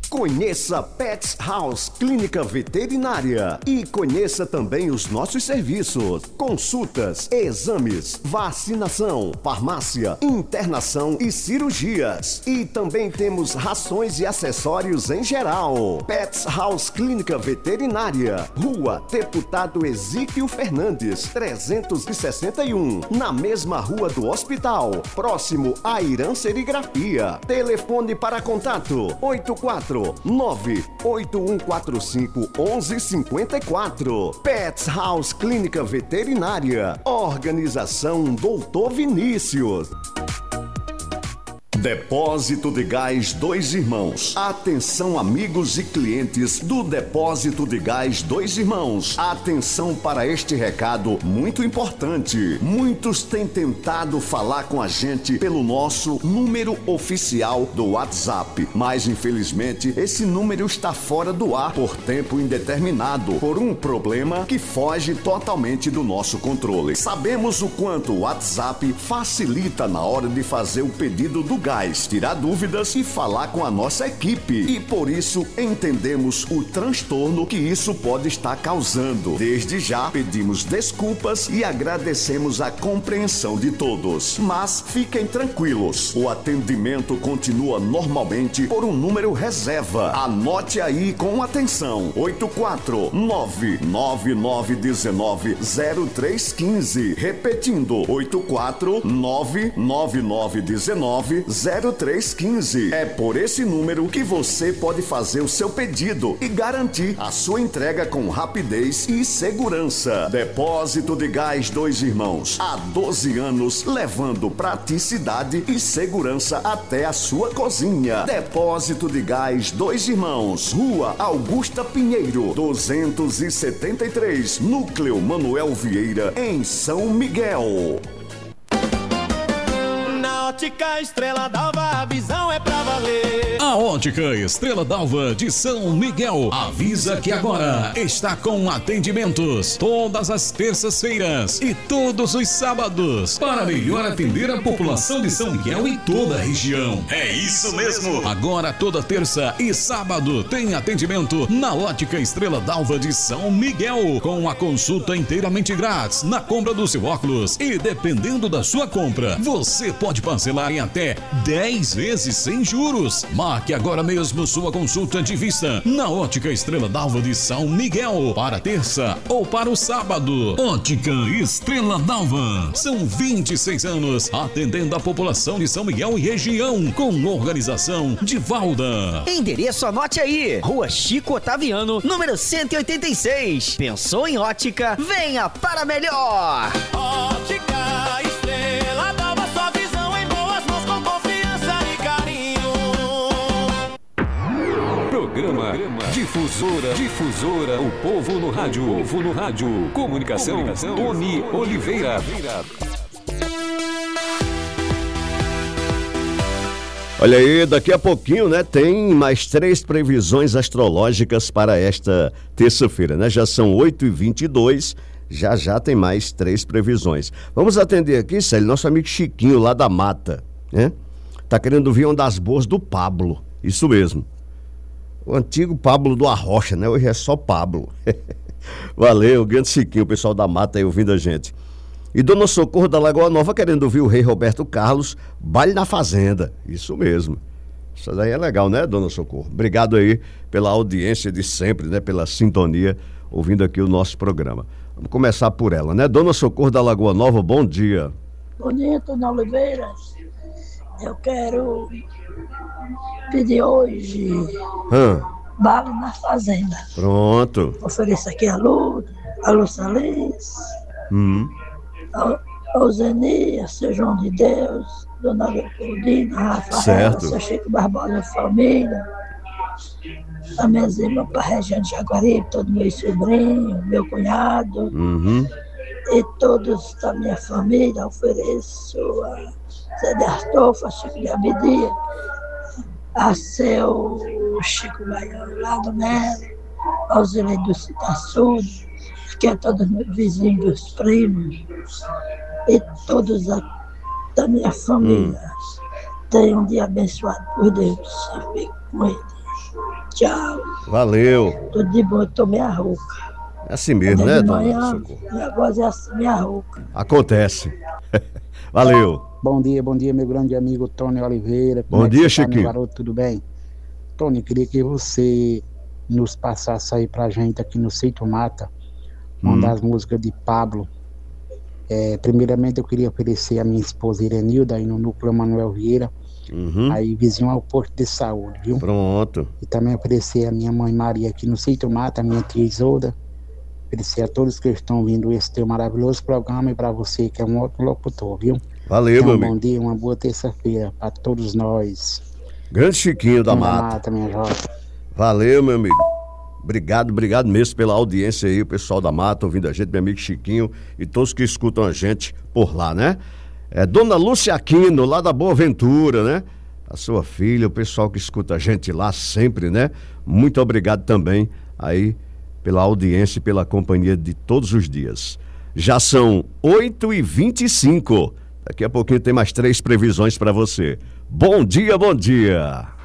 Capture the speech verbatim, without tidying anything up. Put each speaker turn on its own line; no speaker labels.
Conheça Pets House Clínica Veterinária e conheça também os nossos serviços: consultas, exames, vacinação, farmácia, internação e cirurgias. E também temos rações e acessórios em geral. Pets House Clínica Veterinária, Rua Deputado Exíquio Fernandes, trezentos e sessenta e um, na mesma rua do hospital, próximo à Irã Serigrafia. Telefone para contato: oito quatro nove oito um quatro cinco um um cinco quatro. Pets House Clínica Veterinária. Organização doutor Vinícius. Depósito de Gás Dois Irmãos. Atenção, amigos e clientes do Depósito de Gás Dois Irmãos. Atenção para este recado muito importante. Muitos têm tentado falar com a gente pelo nosso número oficial do WhatsApp, mas infelizmente esse número está fora do ar por tempo indeterminado, por um problema que foge totalmente do nosso controle. Sabemos o quanto o WhatsApp facilita na hora de fazer o pedido do gás, tirar dúvidas e falar com a nossa equipe. E por isso entendemos o transtorno que isso pode estar causando. Desde já pedimos desculpas e agradecemos a compreensão de todos. Mas fiquem tranquilos, o atendimento continua normalmente por um número reserva. Anote aí com atenção: oito quatro nove nove nove um nove zero três um cinco. Repetindo: oito quatro nove nove nove um nove zero três um cinco. É por esse número que você pode fazer o seu pedido e garantir a sua entrega com rapidez e segurança. Depósito de Gás Dois Irmãos, há doze anos, levando praticidade e segurança até a sua cozinha. Depósito de Gás Dois Irmãos, Rua Augusta Pinheiro, duzentos e setenta e três, Núcleo Manuel Vieira, em São Miguel.
Ótica Estrela d'Alva, a visão é pra valer.
A Ótica Estrela d'Alva de São Miguel avisa que agora está com atendimentos todas as terças-feiras e todos os sábados para melhor atender a população de São Miguel e toda a região. É isso mesmo! Agora toda terça e sábado tem atendimento na Ótica Estrela d'Alva de São Miguel, com a consulta inteiramente grátis na compra do seu óculos, e dependendo da sua compra, você pode parcelar em até dez vezes sem juros. Marque agora mesmo sua consulta de vista na Ótica Estrela d'Alva de São Miguel para terça ou para o sábado. Ótica Estrela d'Alva, são vinte e seis anos atendendo a população de São Miguel e região, com organização de Valda.
Endereço, anote aí: Rua Chico Otaviano, número cento e oitenta e seis. Pensou em ótica? Venha para melhor.
Ótica Estrela d'Alva, sua visão em boas mãos, com confiança e carinho.
Programa Difusora, Difusora, o povo no rádio, o povo no rádio. Comunicação, Comunicação Tony Oliveira.
Olha aí, daqui a pouquinho, né, tem mais três previsões astrológicas para esta terça-feira, né? Já são oito e vinte e dois, já já tem mais três previsões. Vamos atender aqui, Célio, nosso amigo Chiquinho lá da Mata, né? Tá querendo vir uma das boas do Pablo, isso mesmo. O antigo Pablo do Arrocha, né? Hoje é só Pablo. Valeu, grande Chiquinho, o pessoal da Mata aí ouvindo a gente. E Dona Socorro da Lagoa Nova querendo ouvir o Rei Roberto Carlos, Baile na Fazenda. Isso mesmo. Isso daí é legal, né, Dona Socorro? Obrigado aí pela audiência de sempre, né? Pela sintonia, ouvindo aqui o nosso programa. Vamos começar por ela, né? Dona Socorro da Lagoa Nova, bom dia.
Bom dia, Dona Oliveira. Eu quero pedir hoje
Hã?
Baile na Fazenda.
Pronto.
Ofereço aqui a Lu, a Lu Salins,
Hum.
ao, ao Zeni, a seu João de Deus, Dona Leopoldina, Rafael,
Certo.
seu Chico Barbosa, família, a minha irmã para a região de Jaguaribe, todo meu sobrinho, meu cunhado,
Uhum.
e todos da minha família. Ofereço a Zé de Artofa, Chico de Abidia, a seu Chico Baiano lá do Melo, ao Zilei do Citaçudo, que é todos meus vizinhos, meus primos, e todos a, da minha família. Hum. Tenham um dia abençoado por Deus. Fique com ele. Tchau.
Valeu.
Tudo de bom, eu tô meia rouca.
É assim mesmo, né,
De
dona
manhã,
Socorro?
minha voz é assim, meia rouca.
Acontece. Valeu.
Bom dia, bom dia, meu grande amigo Tony Oliveira.
Bom
Como é que
dia,
você tá, meu
Chiquinho.
garoto, tudo bem? Tony, queria que você nos passasse aí pra gente aqui no Sítio Mata, uma
Hum.
das músicas de Pablo. É, primeiramente eu queria oferecer a minha esposa Irenilda aí no núcleo Manuel Vieira,
Uhum.
aí vizinho ao posto de saúde, viu?
Pronto.
E também oferecer a minha mãe Maria aqui no Sítio Mata, a minha tia Isolda. Oferecer a todos que estão vindo esse teu maravilhoso programa e para você que é um ótimo locutor, viu?
Valeu,
Então,
meu
um bom
amigo.
dia, uma boa terça-feira para todos nós.
Grande Chiquinho da
Quem
Mata.
minha jovem.
Valeu, meu amigo. Obrigado, obrigado mesmo pela audiência aí, o pessoal da Mata ouvindo a gente, meu amigo Chiquinho e todos que escutam a gente por lá, né? É Dona Lúcia Aquino, lá da Boa Ventura, né? A sua filha, o pessoal que escuta a gente lá sempre, né? Muito obrigado também aí pela audiência e pela companhia de todos os dias. Já são oito e vinte e cinco. Daqui a pouquinho tem mais três previsões para você. Bom dia, bom dia.